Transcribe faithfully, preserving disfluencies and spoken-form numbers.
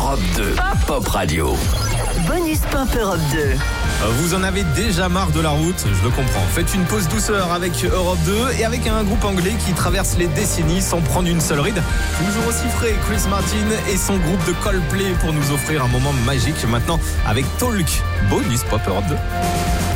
Europe deux, Pop Radio. Bonus Pop Europe deux. Vous en avez déjà marre de la route, je le comprends. Faites une pause douceur avec Europe deux et avec un groupe anglais qui traverse les décennies sans prendre une seule ride. Toujours aussi frais, Chris Martin et son groupe de Coldplay pour nous offrir un moment magique maintenant avec Talk. Bonus Pop Europe deux.